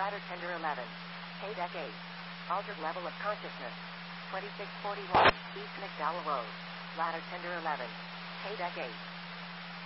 Ladder Tender 11. K-Deck 8. Altered level of consciousness. 2641 East McDowell Road. Ladder Tender 11. K-Deck 8.